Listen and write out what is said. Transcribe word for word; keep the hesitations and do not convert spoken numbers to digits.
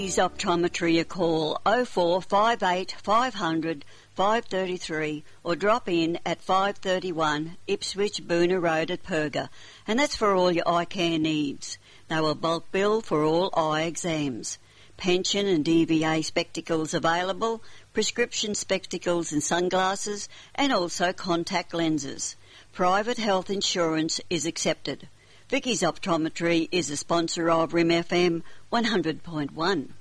Optometry a call oh four five eight five hundred five thirty-three or drop in at five thirty-one Ipswich Boona Road at Perga, and that's for all your eye care needs. They will bulk bill for all eye exams. Pension and D V A spectacles available, prescription spectacles and sunglasses, and also contact lenses. Private health insurance is accepted. Vicky's Optometry is a sponsor of R I M F M one hundred point one.